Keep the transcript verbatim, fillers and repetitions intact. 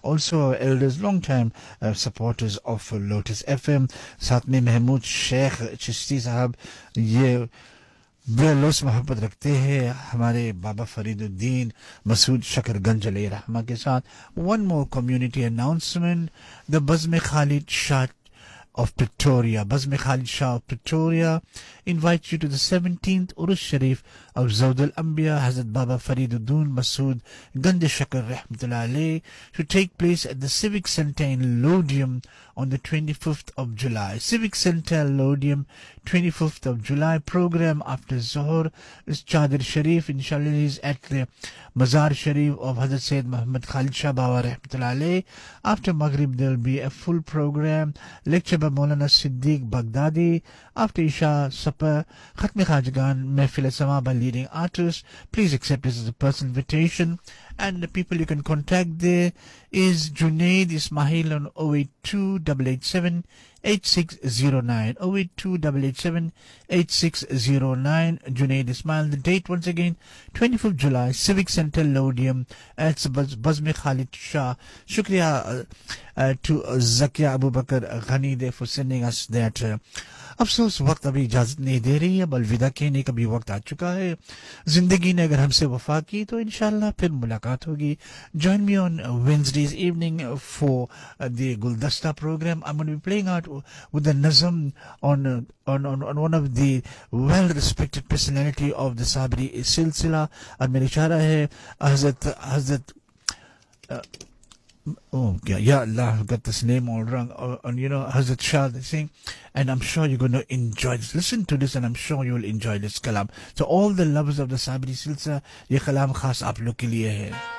also our elders, long time uh, supporters of uh, Lotus F M. साथ में महमूद शेख चिश्ती साहब ये बेलौस मोहब्बत रखते हैं हमारे बाबा फरीदुद्दीन मसूद शकरगंज अलैहि रहमा के साथ. One more community announcement. The Bazm Khalid Shah of Pretoria, Bazm Khalid Shah of Pretoria invites you to the seventeenth Urus Sharif of Zawd al-Anbiya Hazrat Baba Fariduddin Masood Gand Shakar Rahmatullah Alayh to take place at the Civic Centre in Lodium on the twenty-fifth of July. Civic Centre Lodium, twenty-fifth of July. Program after Zohar is Chadr Sharif, inshallah is at the Mazar Sharif of Hazrat Sayyid Muhammad Khalid Shah Baba Rahmatullah Alayh. After Maghrib there will be a full program, lecture by Maulana Siddiq Baghdadi. After Isha, supper, Khatmi Khajagan, Mehfil Sama by leading artists. Please accept this as a personal invitation. And the people you can contact there is Junaid Ismail on oh eight two, eight eight seven, eight six oh nine. oh eight two, eight eight seven, eight six oh nine. Junaid Ismail. The date once again, twenty-fifth of July, Civic Centre Lodium at Bazm Khalid Shah. Shukriya uh, uh, to uh, Zakia Abu Bakr Ghani there for sending us that. Uh, अफसोस वक्त अभी इजाजत नहीं दे रही है, अब अलविदा कहने का भी वक्त आ चुका है. जिंदगी ने अगर हमसे वफा की तो इंशाल्लाह फिर मुलाकात होगी. Join me on Wednesdays evening for uh, the Guldasta program. I'm going to be playing out with the Nazm on uh, on, on on one of the well respected personality of the Sabri Silsila. और मेरी इशारा है हजरत हजरत uh, Oh, yeah, yeah, Allah, I've got this name all wrong. Uh, and you know, Hazrat Shah, they sing, and I'm sure you're going to enjoy this. Listen to this, and I'm sure you'll enjoy this kalam. So, all the lovers of the Sabri Silsila, ye kalam khas aap log ke liye hai.